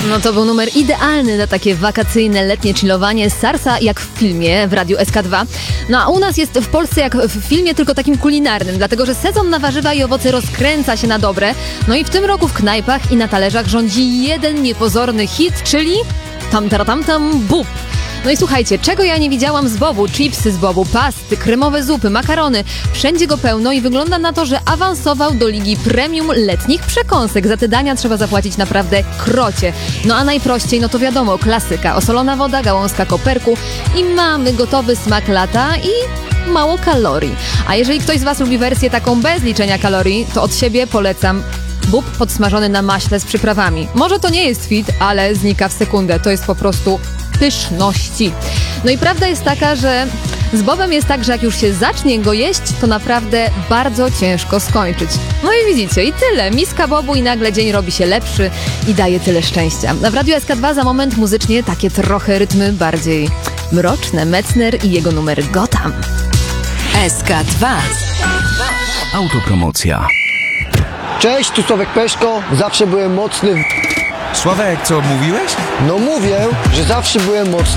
No to był numer idealny na takie wakacyjne, letnie chillowanie z Sarsa, jak w filmie w Radiu SK2. No a u nas jest w Polsce jak w filmie, tylko takim kulinarnym, dlatego że sezon na warzywa i owoce rozkręca się na dobre. No i w tym roku w knajpach i na talerzach rządzi jeden niepozorny hit, czyli tam bób. No i słuchajcie, czego ja nie widziałam z bobu? Chipsy z bobu, pasty, kremowe zupy, makarony. Wszędzie go pełno i wygląda na to, że awansował do ligi premium letnich przekąsek. Za te dania trzeba zapłacić naprawdę krocie. No a najprościej, no to wiadomo, klasyka. Osolona woda, gałązka koperku i mamy gotowy smak lata i mało kalorii. A jeżeli ktoś z Was lubi wersję taką bez liczenia kalorii, to od siebie polecam bób podsmażony na maśle z przyprawami. Może to nie jest fit, ale znika w sekundę. To jest po prostu pyszności. No i prawda jest taka, że z bobem jest tak, że jak już się zacznie go jeść, to naprawdę bardzo ciężko skończyć. No i widzicie, i tyle. Miska bobu i nagle dzień robi się lepszy i daje tyle szczęścia. W Radiu SK2 za moment muzycznie takie trochę rytmy bardziej mroczne. Metzner i jego numer Gotham. SK2. Autopromocja. Cześć, tu Sławek Peszko. Zawsze byłem mocny. Sławek, co mówiłeś? No mówię, że zawsze byłem mocny.